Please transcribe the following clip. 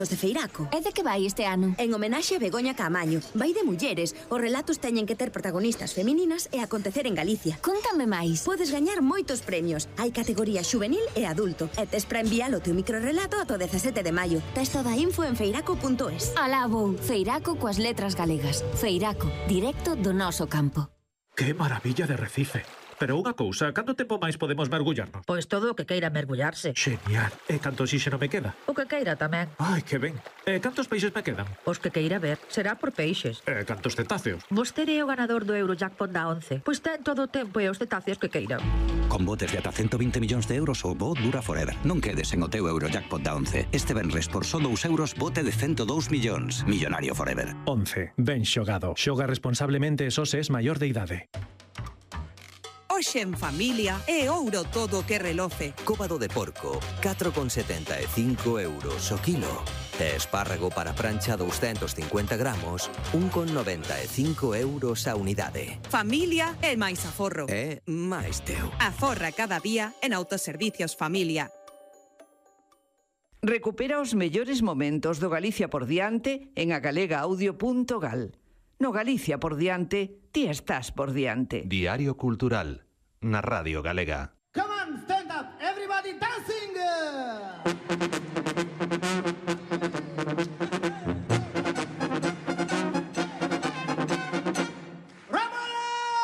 de Feiraco. E de que vai este ano? En homenaxe a Begoña Caamaño. Vai de mulleres. Os relatos teñen que ter protagonistas femininas e acontecer en Galicia. Contame máis. Podes gañar moitos premios. Hai categoría xuvenil e adulto. E tes para enviar o teu microrelato ata o 17 de maio. Tes toda a info en feiraco.es. Alá vou. Feiraco coas letras galegas. Feiraco, directo do noso campo. Que maravilla de Recife. Pero unha cousa, canto tempo máis podemos mergullarnos? Pois todo o que queira mergullarse. Xenial. E canto oxíxeno me queda? O que queira tamén. Ai, que ben. E cantos peixes me quedan? Os que queira ver. Será por peixes. E cantos cetáceos? Vostede é o ganador do Eurojackpot da 11. Pois ten todo o tempo e os cetáceos que queira. Con botes de ata 120 millóns de euros o bo dura forever. Non quedes en o teu Eurojackpot da 11. Este venres por só 2 euros bote de 102 millóns. Millonario forever. 11. Ben xogado. Xoga responsablemente e só se es maior de idade. Hoxe en familia é ouro todo o que reloce. Cóbado de porco, 4,75 euros o kilo. E espárrago para prancha 250 gramos, 1,95 euros a unidade. Familia é máis aforro. É máis teu. Aforra cada día en Autoservicios Familia. Recupera os mellores momentos do Galicia por diante en agalegaudio.gal. No Galicia por diante, ti estás por diante. Diario Cultural, na Radio Galega.